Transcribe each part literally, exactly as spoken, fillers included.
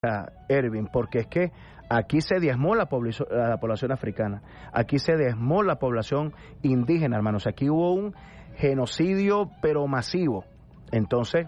Ervin, porque es que aquí se diezmó la población, la población africana, aquí se diezmó la población indígena, hermanos, aquí hubo un genocidio pero masivo. Entonces,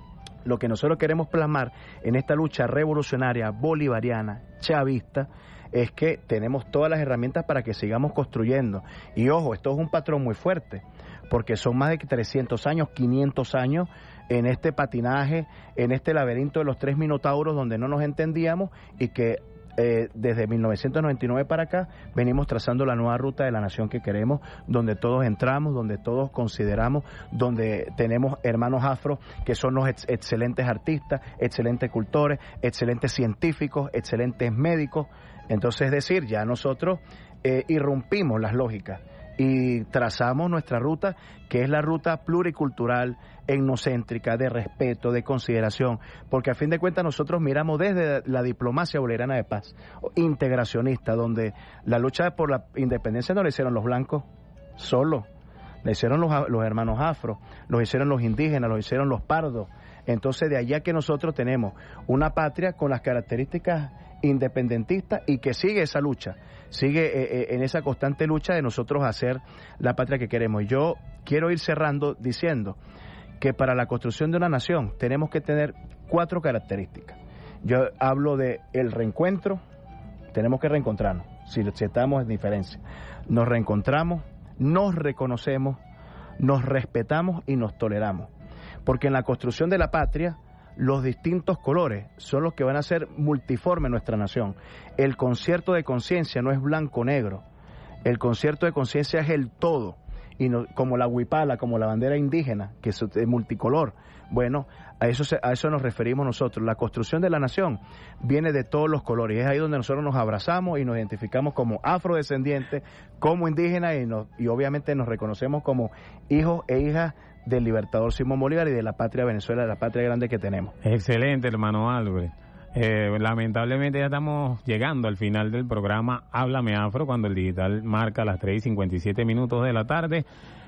lo que nosotros queremos plasmar en esta lucha revolucionaria, bolivariana, chavista, es que tenemos todas las herramientas para que sigamos construyendo. Y ojo, esto es un patrón muy fuerte, porque son más de trescientos años, quinientos años en este patinaje, en este laberinto de los tres minotauros donde no nos entendíamos y que eh, desde mil novecientos noventa y nueve para acá venimos trazando la nueva ruta de la nación que queremos, donde todos entramos, donde todos consideramos, donde tenemos hermanos afro que son los ex excelentes artistas, excelentes cultores, excelentes científicos, excelentes médicos. Entonces, es decir, ya nosotros eh, irrumpimos las lógicas y trazamos nuestra ruta, que es la ruta pluricultural, etnocéntrica, de respeto, de consideración, porque a fin de cuentas nosotros miramos desde la diplomacia bolivariana de paz, integracionista, donde la lucha por la independencia no la hicieron los blancos solo, la hicieron los, los hermanos afro, lo hicieron los indígenas, lo hicieron los pardos. Entonces, de allá que nosotros tenemos una patria con las características independentistas y que sigue esa lucha, sigue eh, eh, en esa constante lucha de nosotros hacer la patria que queremos. Yo quiero ir cerrando diciendo que para la construcción de una nación tenemos que tener cuatro características. Yo hablo de el reencuentro, tenemos que reencontrarnos, si, si estamos en diferencia. Nos reencontramos, nos reconocemos, nos respetamos y nos toleramos. Porque en la construcción de la patria, los distintos colores son los que van a hacer multiforme nuestra nación. El concierto de conciencia no es blanco-negro. El concierto de conciencia es el todo. Y no, como la huipala, como la bandera indígena, que es multicolor. Bueno, a eso, se, a eso nos referimos nosotros. La construcción de la nación viene de todos los colores. Y es ahí donde nosotros nos abrazamos y nos identificamos como afrodescendientes, como indígenas y, nos, y obviamente nos reconocemos como hijos e hijas del libertador Simón Bolívar y de la patria Venezuela, de la patria grande que tenemos. Excelente, hermano Albert. Eh, lamentablemente ya estamos llegando al final del programa Háblame Afro, cuando el digital marca las tres y cincuenta y siete minutos de la tarde.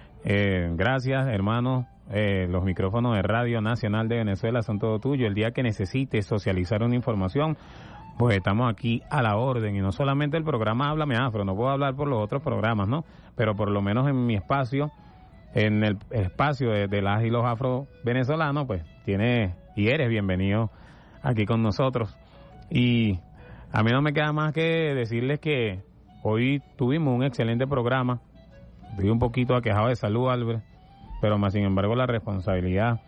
Eh, gracias, hermano. Eh, los micrófonos de Radio Nacional de Venezuela son todo tuyo. El día que necesites socializar una información, pues estamos aquí a la orden. Y no solamente el programa Háblame Afro, no puedo hablar por los otros programas, ¿no? Pero por lo menos en mi espacio, en el espacio de, de las y los afro venezolanos, pues tiene y eres bienvenido aquí con nosotros. Y a mí no me queda más que decirles que hoy tuvimos un excelente programa. Estoy un poquito aquejado de salud, Albert, pero más sin embargo la responsabilidad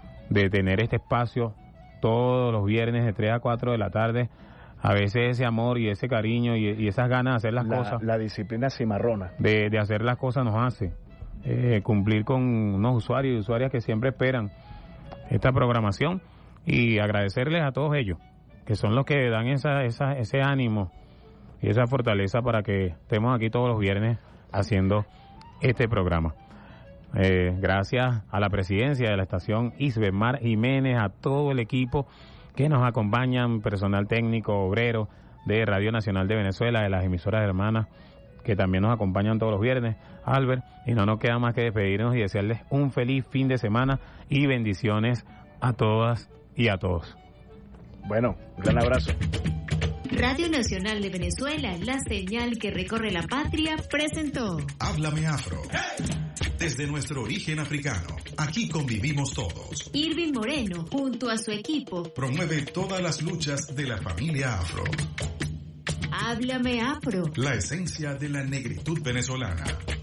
de tener este espacio todos los viernes de tres a cuatro de la tarde, a veces ese amor y ese cariño y, y esas ganas de hacer las la, cosas, la disciplina cimarrona de, de hacer las cosas nos hace eh, cumplir con unos usuarios y usuarias que siempre esperan esta programación. Y agradecerles a todos ellos, que son los que dan esa, esa, ese ánimo y esa fortaleza para que estemos aquí todos los viernes haciendo este programa. Eh, gracias a la presidencia de la estación Isbemar Jiménez, a todo el equipo que nos acompañan, personal técnico, obrero de Radio Nacional de Venezuela, de las emisoras hermanas que también nos acompañan todos los viernes, Albert, y no nos queda más que despedirnos y desearles un feliz fin de semana y bendiciones a todas y a todos. Bueno, un gran abrazo. Radio Nacional de Venezuela, la señal que recorre la patria, presentó Háblame Afro. Desde nuestro origen africano, aquí convivimos todos. Irving Moreno, junto a su equipo, promueve todas las luchas de la familia afro. Háblame Afro, la esencia de la negritud venezolana.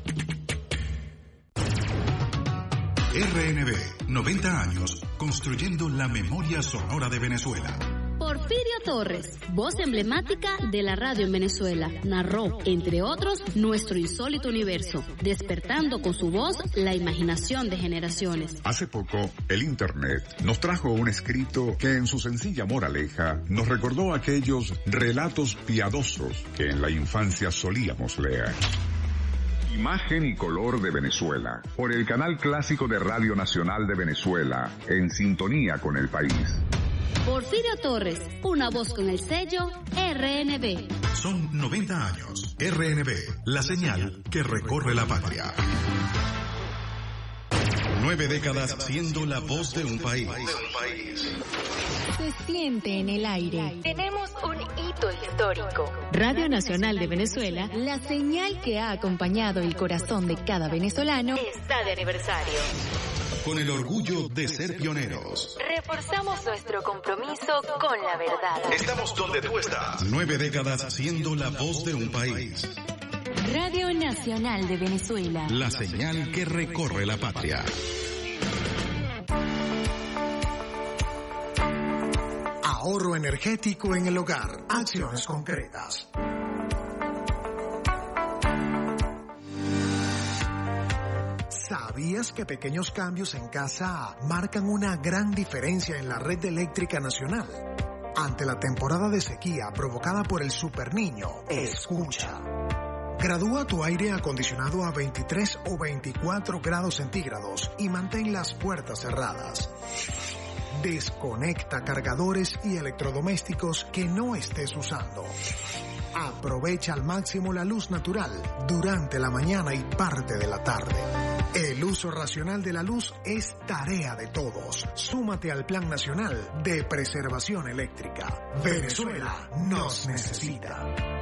R N B, noventa años, construyendo la memoria sonora de Venezuela. Porfirio Torres, voz emblemática de la radio en Venezuela, narró, entre otros, nuestro insólito universo, despertando con su voz la imaginación de generaciones. Hace poco, el Internet nos trajo un escrito que en su sencilla moraleja nos recordó aquellos relatos piadosos que en la infancia solíamos leer. Imagen y color de Venezuela, por el canal clásico de Radio Nacional de Venezuela, en sintonía con el país. Porfirio Torres, una voz con el sello R N B. Son noventa años. R N B, la señal que recorre la patria. Nueve décadas siendo la voz de un país. se siente en el aire. Tenemos un hito histórico. Radio Nacional de Venezuela, La señal que ha acompañado el corazón de cada venezolano, Está de aniversario. Con el orgullo de ser pioneros. Reforzamos nuestro compromiso con la verdad. Estamos donde tú estás. Nueve décadas siendo la voz de un país. Radio Nacional de Venezuela. La señal que recorre la patria. Ahorro energético en el hogar. Acciones concretas. ¿Sabías que pequeños cambios en casa marcan una gran diferencia en la red eléctrica nacional? Ante la temporada de sequía provocada por el superniño, escucha. Gradúa tu aire acondicionado a veintitrés o veinticuatro grados centígrados y mantén las puertas cerradas. Desconecta cargadores y electrodomésticos que no estés usando. Aprovecha al máximo la luz natural durante la mañana y parte de la tarde. El uso racional de la luz es tarea de todos. Súmate al Plan Nacional de Preservación Eléctrica. Venezuela nos necesita.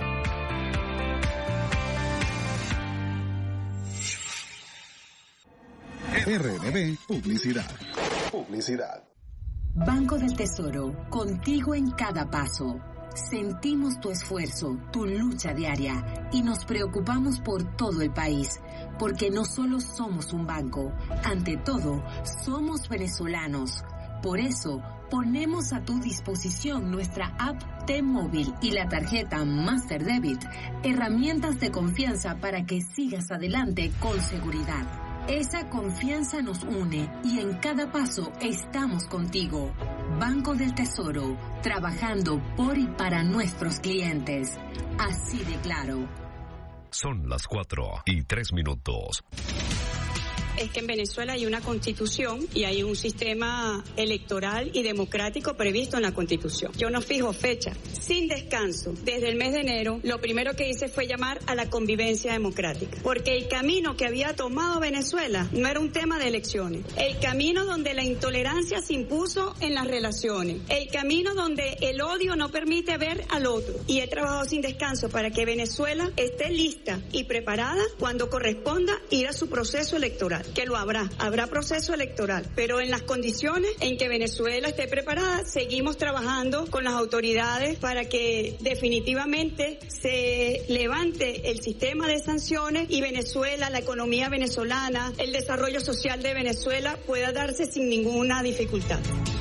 R N B Publicidad. Publicidad. Banco del Tesoro, contigo en cada paso. Sentimos tu esfuerzo, tu lucha diaria y nos preocupamos por todo el país, porque no solo somos un banco, ante todo, somos venezolanos. Por eso, ponemos a tu disposición nuestra app T-Móvil y la tarjeta Master Debit, herramientas de confianza para que sigas adelante con seguridad. Esa confianza nos une y en cada paso estamos contigo. Banco del Tesoro, trabajando por y para nuestros clientes. Así de claro. Son las cuatro y tres minutos. Es que en Venezuela hay una constitución y hay un sistema electoral y democrático previsto en la constitución. Yo no fijo fecha, sin descanso. Desde el mes de enero, lo primero que hice fue llamar a la convivencia democrática, porque el camino que había tomado Venezuela no era un tema de elecciones. El camino donde la intolerancia se impuso en las relaciones. El camino donde el odio no permite ver al otro. Y he trabajado sin descanso para que Venezuela esté lista y preparada cuando corresponda ir a su proceso electoral. Que lo habrá, habrá proceso electoral, pero en las condiciones en que Venezuela esté preparada, seguimos trabajando con las autoridades para que definitivamente se levante el sistema de sanciones y Venezuela, la economía venezolana, el desarrollo social de Venezuela pueda darse sin ninguna dificultad.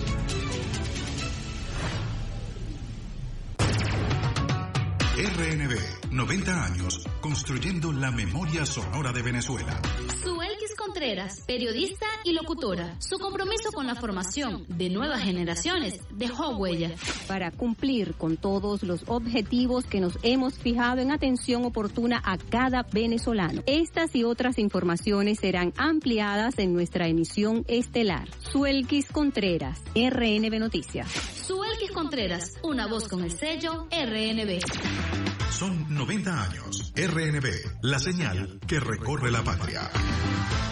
R N B, noventa años, construyendo la memoria sonora de Venezuela. Suelkis Contreras, periodista y locutora. Su compromiso con la formación de nuevas generaciones dejó huella. Para cumplir con todos los objetivos que nos hemos fijado en atención oportuna a cada venezolano. Estas y otras informaciones serán ampliadas en nuestra emisión estelar. Suelkis Contreras, R N B Noticias. Suelkis Contreras, una voz con el sello R N B. Son noventa años. R N B, la señal que recorre la patria.